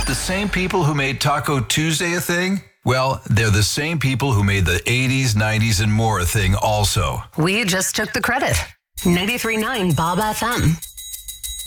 The same people who made Taco Tuesday a thing? Well, they're the same people who made the 80s, 90s, and more a thing also. We just took the credit. 93.9 Bob FM.